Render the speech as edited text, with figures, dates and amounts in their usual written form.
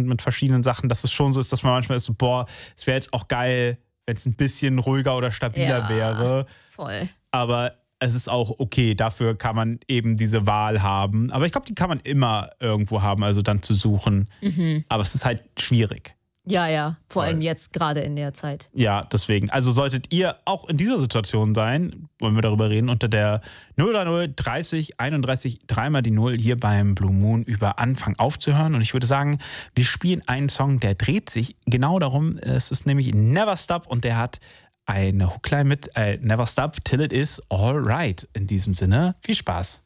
mit verschiedenen Sachen, dass es schon so ist, dass man manchmal ist so, boah, es wäre jetzt auch geil, wenn es ein bisschen ruhiger oder stabiler wäre. Voll. Aber es ist auch okay, dafür kann man eben diese Wahl haben. Aber ich glaube, die kann man immer irgendwo haben, also dann zu suchen. Aber es ist halt schwierig. Ja, vor allem jetzt gerade in der Zeit. Ja, deswegen. Also solltet ihr auch in dieser Situation sein, wollen wir darüber reden, unter der 030 30 31 3 die 0 hier beim Blue Moon über Anfang aufzuhören. Und ich würde sagen, wir spielen einen Song, der dreht sich genau darum. Es ist nämlich Never Stop und der hat eine Hookline mit Never Stop Till It Is Alright. In diesem Sinne, viel Spaß.